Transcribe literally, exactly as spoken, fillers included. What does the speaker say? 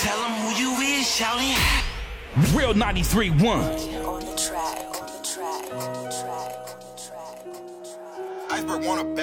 Tell them who you is, shouty. Real ninety-three point one. On the track, on the track, on the track, on the track. Iceberg wanna